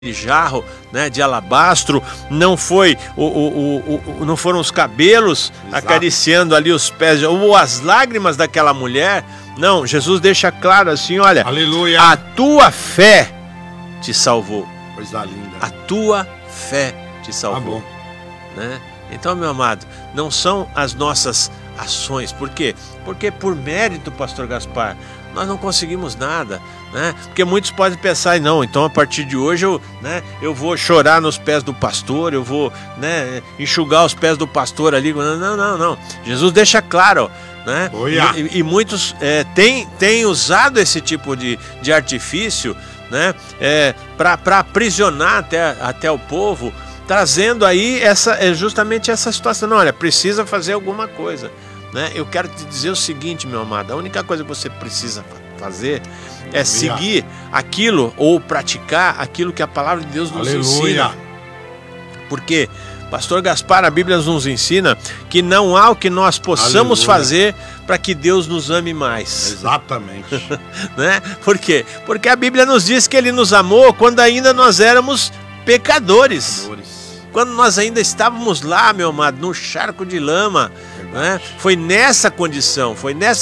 jarro, né, de alabastro, não foi não foram os cabelos acariciando ali os pés, ou as lágrimas daquela mulher. Não, Jesus deixa claro assim, olha, aleluia, a tua fé te salvou. Coisa linda. A tua fé te salvou. Tá bom. Né? Então, meu amado, não são as nossas ações. Por quê? Porque por mérito, pastor Gaspar, nós não conseguimos nada, né? Porque muitos podem pensar, não, então a partir de hoje eu vou chorar nos pés do pastor, eu vou, né, enxugar os pés do pastor ali. Não. Jesus deixa claro, né? E muitos têm usado esse tipo de artifício, né, para aprisionar até o povo, trazendo aí justamente essa situação. Não, olha, precisa fazer alguma coisa. Né? Eu quero te dizer o seguinte, meu amado, a única coisa que você precisa fazer é seguir aquilo ou praticar aquilo que a palavra de Deus nos ensina. Porque, pastor Gaspar, a Bíblia nos ensina que não há o que nós possamos fazer para que Deus nos ame mais. Exatamente. Né? Por quê? Porque a Bíblia nos diz que Ele nos amou quando ainda nós éramos pecadores. Quando nós ainda estávamos lá, meu amado, no charco de lama, né? Foi nessa condição.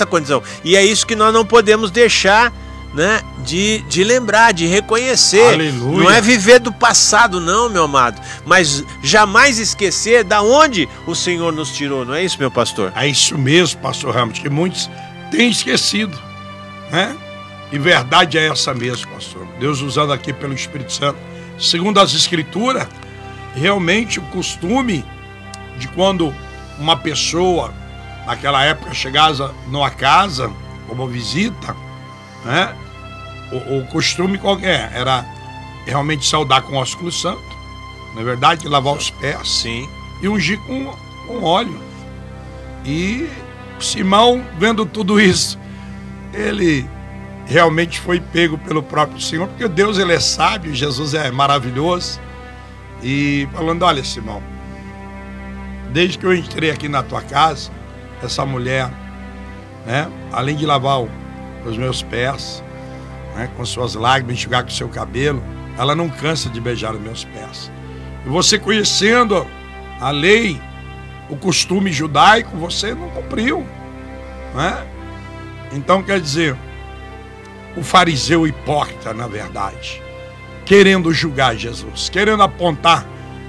E é isso que nós não podemos deixar, né, de lembrar, de reconhecer. Aleluia. Não é viver do passado, não, meu amado, mas jamais esquecer da onde o Senhor nos tirou. Não é isso, meu pastor? É isso mesmo, pastor Ramos, que muitos têm esquecido, né? E verdade é essa mesmo, pastor. Deus usando aqui pelo Espírito Santo. Segundo as Escrituras, realmente o costume de quando uma pessoa naquela época chegava numa casa como visita, né? O costume qualquer era realmente saudar com ósculo santo, não é verdade? Lavar os pés. Sim. E ungir com óleo. E Simão, vendo tudo isso, ele realmente foi pego pelo próprio Senhor, porque Deus, ele é sábio, Jesus é maravilhoso. E falando, olha, Simão, desde que eu entrei aqui na tua casa, essa mulher, né, além de lavar os meus pés, né, com suas lágrimas, enxugar com o seu cabelo, ela não cansa de beijar os meus pés. E você, conhecendo a lei, o costume judaico, você não cumpriu, né? Então, quer dizer, o fariseu hipócrita, na verdade, querendo julgar Jesus, querendo apontar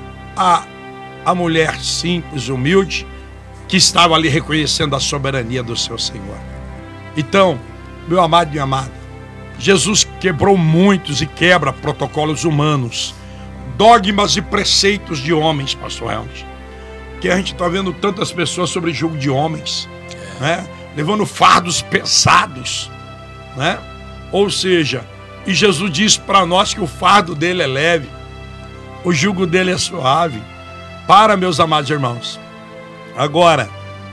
a mulher simples, humilde, que estava ali reconhecendo a soberania do seu Senhor. Então, meu amado e minha amada, Jesus quebrou muitos e quebra protocolos humanos, dogmas e preceitos de homens, pastor Helmut. Que a gente está vendo tantas pessoas sobre julgo de homens, né? Levando fardos pesados, né? Ou seja, e Jesus diz para nós que o fardo dele é leve, o jugo dele é suave. Para, meus amados irmãos, agora,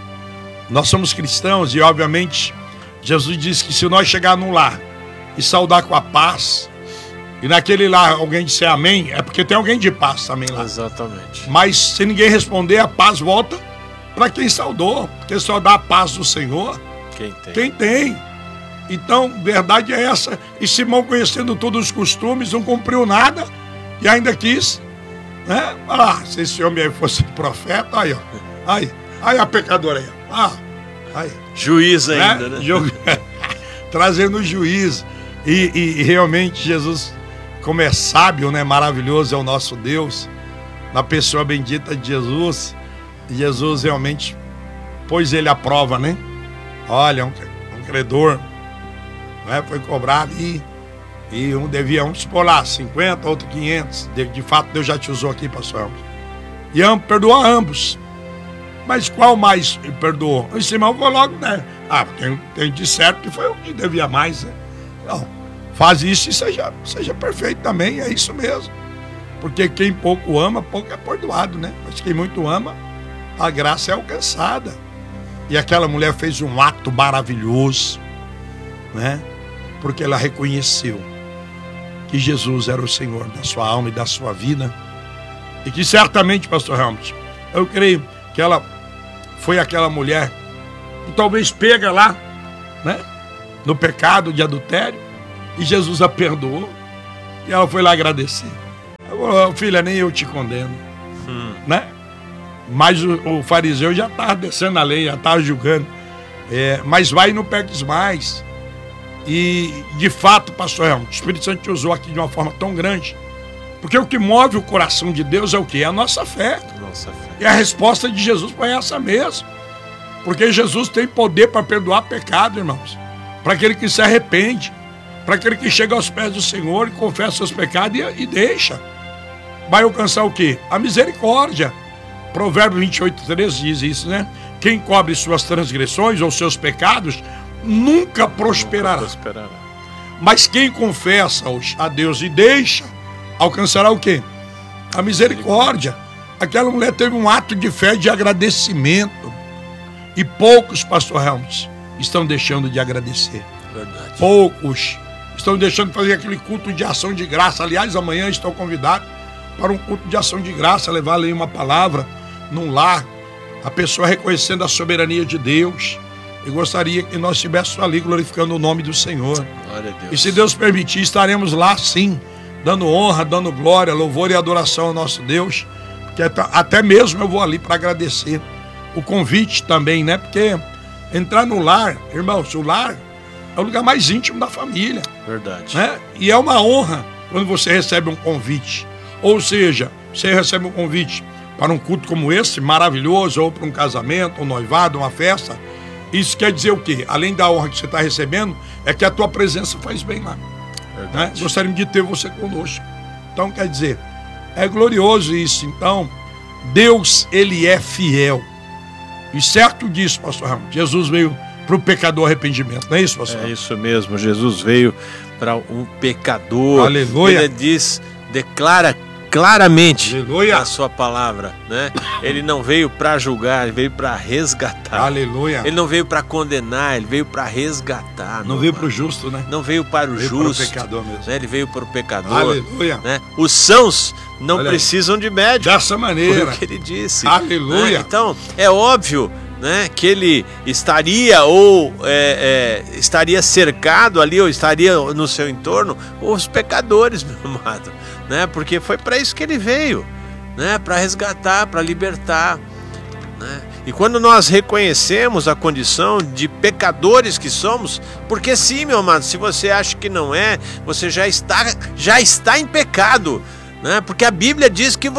nós somos cristãos e obviamente Jesus diz que se nós chegar num lar e saudar com a paz, e naquele lar alguém disser amém, é porque tem alguém de paz também lá. Exatamente. Mas se ninguém responder, a paz volta para quem saudou, porque só dá a paz do Senhor quem tem. Então, verdade é essa. E Simão, conhecendo todos os costumes, não cumpriu nada e ainda quis, né? Se esse homem aí fosse profeta, aí, ó. Aí a pecadora aí. Aí. Juiz ainda, né? Trazendo juízo. E realmente Jesus, como é sábio, né? Maravilhoso é o nosso Deus, na pessoa bendita de Jesus. Jesus realmente pôs ele à prova, né? Olha, um credor, né, foi cobrar ali, e um devia, supor lá, 50, outro 500. De fato, Deus já te usou aqui, pastor. E perdoou a ambos. Mas qual mais perdoou? O Simão falou logo, né? Tem de certo que foi o que devia mais, né? Não, faz isso e seja perfeito também, é isso mesmo. Porque quem pouco ama, pouco é perdoado, né? Mas quem muito ama, a graça é alcançada. E aquela mulher fez um ato maravilhoso, né? Porque ela reconheceu que Jesus era o Senhor da sua alma e da sua vida. E que certamente, pastor Helmut, eu creio que ela foi aquela mulher que talvez pega lá, né, no pecado de adultério, e Jesus a perdoou, e ela foi lá agradecer. Filha, nem eu te condeno. Né? Mas o fariseu já estava descendo a lei, já estava julgando. Mas vai e não peques mais. E, de fato, pastor Helmut, o Espírito Santo te usou aqui de uma forma tão grande. Porque o que move o coração de Deus é o quê? É a nossa fé. E a resposta de Jesus foi essa mesmo. Porque Jesus tem poder para perdoar pecado, irmãos. Para aquele que se arrepende. Para aquele que chega aos pés do Senhor e confessa seus pecados e deixa. Vai alcançar o quê? A misericórdia. Provérbio 28:13 diz isso, né? Quem cobre suas transgressões ou seus pecados nunca prosperará. Mas quem confessa-os a Deus e deixa, alcançará o quê? A misericórdia. Aquela mulher teve um ato de fé, de agradecimento. E poucos, pastor Helmut, estão deixando de agradecer. Verdade. Poucos estão deixando de fazer aquele culto de ação de graça. Aliás, amanhã estão convidados para um culto de ação de graça, levar ali uma palavra num lar, a pessoa reconhecendo a soberania de Deus. Eu gostaria que nós estivéssemos ali glorificando o nome do Senhor. Glória a Deus. E se Deus permitir, estaremos lá sim, dando honra, dando glória, louvor e adoração ao nosso Deus. Porque até mesmo eu vou ali para agradecer. O convite também, né? Porque entrar no lar, irmãos, o lar é o lugar mais íntimo da família. Verdade. Né? E é uma honra quando você recebe um convite. Ou seja, você recebe um convite para um culto como esse, maravilhoso, ou para um casamento, um noivado, uma festa. Isso quer dizer o quê? Além da honra que você está recebendo, é que a tua presença faz bem lá. Né? Gostaríamos de ter você conosco. Então, quer dizer, é glorioso isso. Então, Deus, Ele é fiel. E certo disso, pastor Ramon, Jesus veio para o pecador arrependimento. Não é isso, pastor? É isso mesmo. Jesus veio para um pecador. Aleluia. Ele declara claramente Aleluia. A sua palavra, né? Ele não veio para julgar, ele veio para resgatar. Aleluia. Ele não veio para condenar, ele veio para resgatar. Não veio para o justo, né? Não veio para o justo, para o pecador mesmo. Né? Ele veio para o pecador. Aleluia. Né? Os sãos não precisam de médico. Dessa maneira. Foi o que ele disse. Aleluia. Né? Então, é óbvio, né, que ele estaria ou estaria cercado ali, ou estaria no seu entorno os pecadores, meu amado, né? Porque foi para isso que ele veio, né? Para resgatar, para libertar, né? E quando nós reconhecemos a condição de pecadores que somos, porque sim, meu amado, se você acha que não é, você já está em pecado. Né? Porque a Bíblia diz que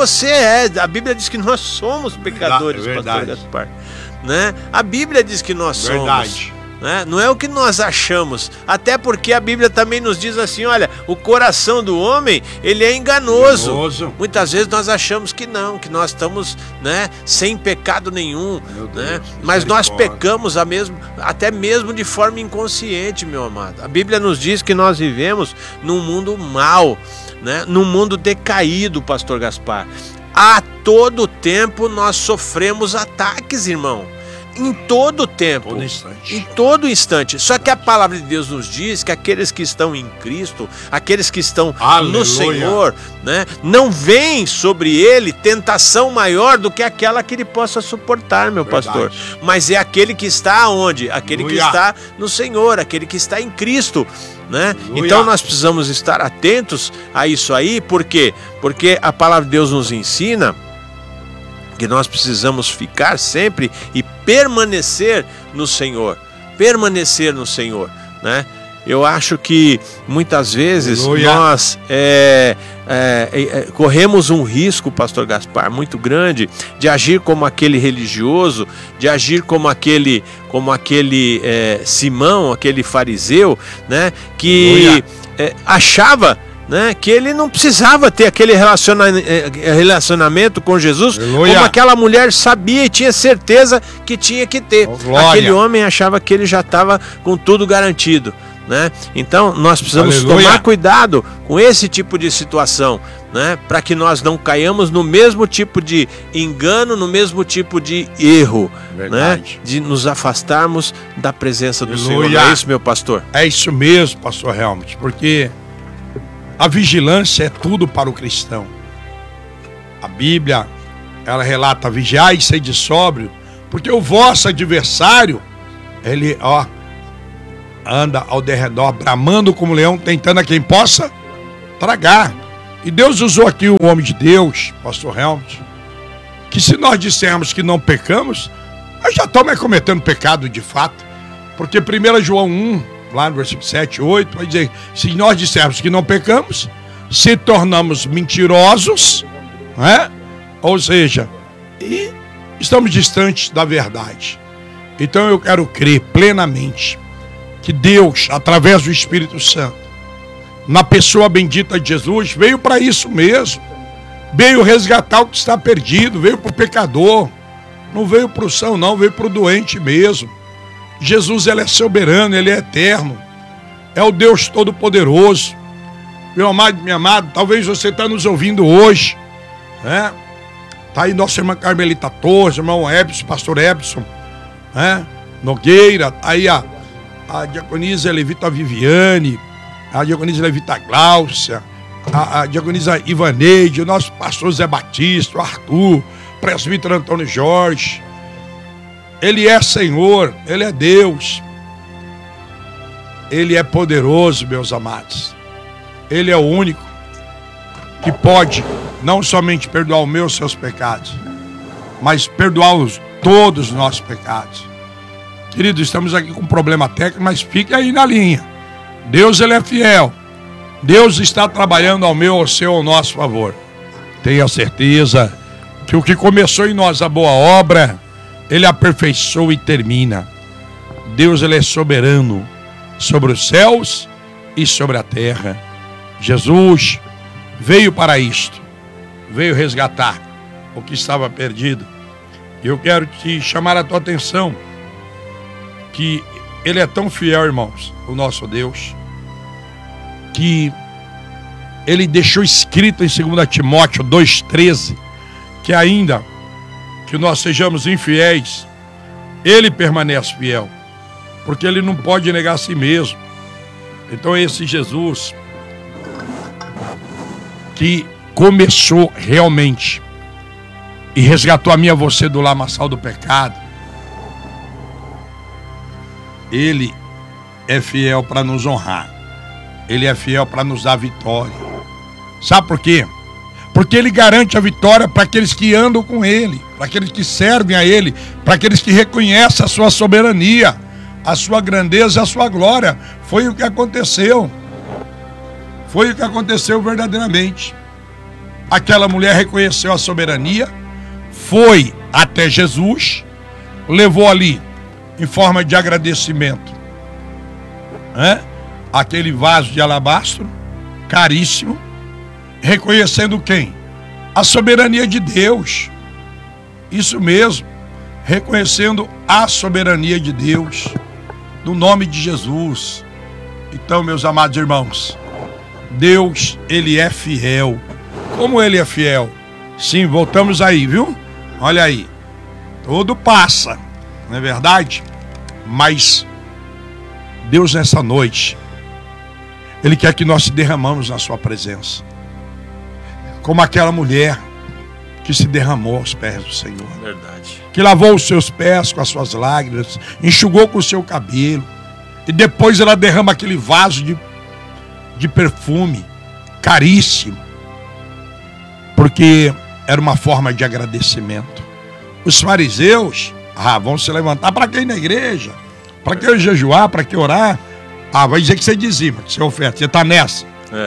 a Bíblia diz que nós somos pecadores, pastor Gaspar. Né? A Bíblia diz que nós somos. Né? Não é o que nós achamos. Até porque a Bíblia também nos diz assim: olha, o coração do homem, ele é enganoso. Muitas vezes nós achamos que não, que nós estamos, né, sem pecado nenhum, né? Mas nós pecamos até mesmo de forma inconsciente, meu amado. A Bíblia nos diz que nós vivemos num mundo mau, né? Num mundo decaído, pastor Gaspar. A todo tempo nós sofremos ataques, irmão. Em todo tempo. Todo instante. Em todo instante. Só que a palavra de Deus nos diz que aqueles que estão em Cristo, aqueles que estão no Senhor, né, não vem sobre ele tentação maior do que aquela que ele possa suportar, meu pastor. Mas é aquele que está onde? Aquele que está no Senhor, aquele que está em Cristo. Né? Então nós precisamos estar atentos a isso aí. Por quê? Porque a palavra de Deus nos ensina que nós precisamos ficar sempre e permanecer no Senhor. Permanecer no Senhor, né? Eu acho que muitas vezes nós corremos um risco, pastor Gaspar, muito grande, de agir como aquele religioso, de agir como aquele Simão, aquele fariseu, né, que achava, né, que ele não precisava ter aquele relacionamento com Jesus, como aquela mulher sabia e tinha certeza que tinha que ter. Aquele homem achava que ele já estava com tudo garantido, né? Então nós precisamos tomar cuidado com esse tipo de situação, né, para que nós não caiamos no mesmo tipo de engano, no mesmo tipo de erro, né, de nos afastarmos da presença do Senhor. Não é isso, meu pastor? É isso mesmo, pastor Helmut, porque a vigilância é tudo para o cristão. A Bíblia, ela relata: vigiai e sede sóbrio, porque o vosso adversário, ele anda ao derredor, bramando como leão, tentando a quem possa tragar. E Deus usou aqui o homem de Deus, pastor Helmut, que se nós dissermos que não pecamos, nós já estamos cometendo pecado de fato. Porque 1 João 1, lá no versículo 7, 8, vai dizer, se nós dissermos que não pecamos, se tornamos mentirosos, né? Ou seja, e estamos distantes da verdade. Então eu quero crer plenamente que Deus, através do Espírito Santo, na pessoa bendita de Jesus, veio para isso mesmo. Veio resgatar o que está perdido, veio para o pecador. Não veio para o são, não, veio para o doente mesmo. Jesus, ele é soberano, ele é eterno. É o Deus Todo-Poderoso. Meu amado, minha amada, talvez você está nos ouvindo hoje, né? Está aí nossa irmã Carmelita Torres, irmão Ebson, pastor Ebson, né? Nogueira, aí a diaconisa Levita Viviane, a diaconisa Levita Gláucia, a diaconisa Ivaneide, o nosso pastor Zé Batista, o Arthur, presbítero Antônio Jorge. Ele é Senhor, Ele é Deus. Ele é poderoso, meus amados. Ele é o único que pode não somente perdoar os meus seus pecados, mas perdoar todos os nossos pecados. Querido, estamos aqui com um problema técnico, mas fique aí na linha. Deus, ele é fiel. Deus está trabalhando ao meu, ao seu, ao nosso favor. Tenha certeza que o que começou em nós a boa obra, ele aperfeiçoa e termina. Deus, ele é soberano sobre os céus e sobre a terra. Jesus veio para isto, veio resgatar o que estava perdido. Eu quero te chamar a tua atenção que ele é tão fiel, irmãos, o nosso Deus, que ele deixou escrito em 2 Timóteo 2,13 que ainda que nós sejamos infiéis, ele permanece fiel, porque ele não pode negar a si mesmo. Então esse Jesus que começou realmente e resgatou a mim e a você do lamaçal do pecado, ele é fiel para nos honrar. Ele é fiel para nos dar vitória. Sabe por quê? Porque ele garante a vitória para aqueles que andam com ele, para aqueles que servem a ele, para aqueles que reconhecem a sua soberania, a sua grandeza, a sua glória. Foi o que aconteceu. Foi o que aconteceu verdadeiramente. Aquela mulher reconheceu a soberania, foi até Jesus, levou ali em forma de agradecimento, né? Aquele vaso de alabastro caríssimo, reconhecendo quem? A soberania de Deus. Isso mesmo, reconhecendo a soberania de Deus, no nome de Jesus. Então, meus amados irmãos, Deus, ele é fiel. Como ele é fiel? Sim, voltamos aí, viu? Olha aí, tudo passa, não é verdade? Mas Deus, nessa noite, ele quer que nós se derramamos na sua presença, como aquela mulher que se derramou aos pés do Senhor. Verdade. Que lavou os seus pés com as suas lágrimas, enxugou com o seu cabelo, e depois ela derrama aquele vaso de perfume caríssimo, porque era uma forma de agradecimento. Os fariseus, vão se levantar para que ir na igreja? Para que jejuar? Para que orar? Vai dizer que você dizima, que você oferta, você está nessa.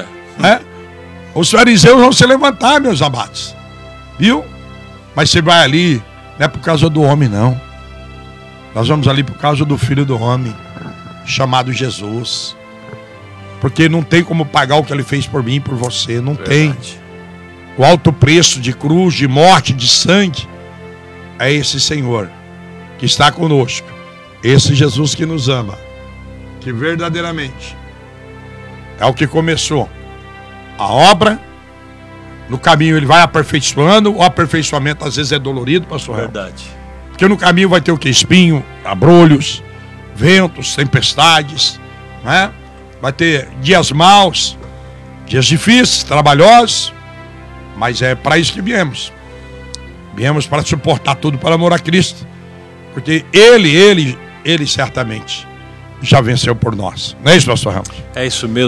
Os fariseus vão se levantar, meus amados, viu? Mas você vai ali, não é por causa do homem, não. Nós vamos ali por causa do Filho do Homem, chamado Jesus. Porque não tem como pagar o que ele fez por mim e por você, não tem. O alto preço de cruz, de morte, de sangue, é esse Senhor que está conosco, esse Jesus que nos ama, que verdadeiramente é o que começou a obra. No caminho ele vai aperfeiçoando. O aperfeiçoamento às vezes é dolorido, pastor. Verdade. Porque no caminho vai ter o que? Espinho, abrolhos, ventos, tempestades, né? Vai ter dias maus, dias difíceis, trabalhosos, mas é para isso que viemos. Viemos para suportar tudo por amor a Cristo, porque Ele certamente já venceu por nós. Não é isso, pastor Ramos? É isso mesmo.